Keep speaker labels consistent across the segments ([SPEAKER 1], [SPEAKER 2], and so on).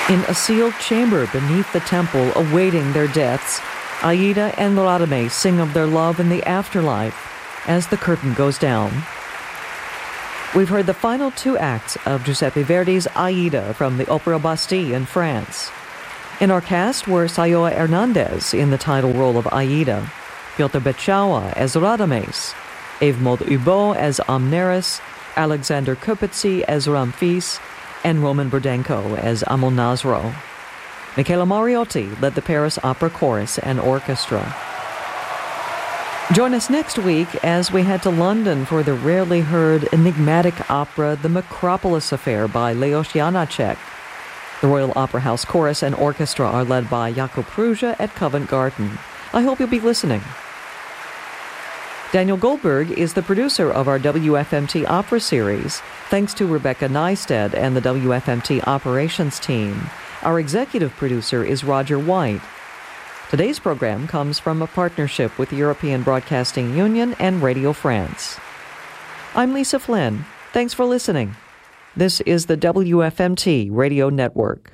[SPEAKER 1] In a sealed chamber beneath the temple awaiting their deaths, Aida and Radames sing of their love in the afterlife as the curtain goes down. We've heard the final two acts of Giuseppe Verdi's Aida from the Opera Bastille in France. In our cast were Sayoa Hernandez in the title role of Aida, Piotr Bechawa as Radames, Evmod Ubo as Amneris, Alexander Kopetsi as Ramfis, and Roman Burdenko as Amonasro. Michela Mariotti led the Paris Opera Chorus and Orchestra. Join us next week as we head to London for the rarely heard enigmatic opera The Macropolis Affair by Leos Janáček. The Royal Opera House Chorus and Orchestra are led by Jakob Prusa at Covent Garden. I hope you'll be listening. Daniel Goldberg is the producer of our WFMT Opera series. Thanks to Rebecca Neisted and the WFMT operations team. Our executive producer is Roger White. Today's program comes from a partnership with the European Broadcasting Union and Radio France. I'm Lisa Flynn. Thanks for listening. This is the WFMT Radio Network.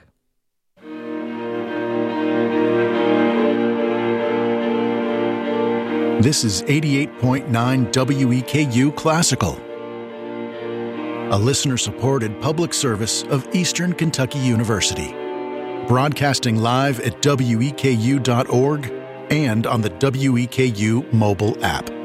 [SPEAKER 2] This is 88.9 WEKU Classical, a listener-supported public service of Eastern Kentucky University, broadcasting live at weku.org and on the WEKU mobile app.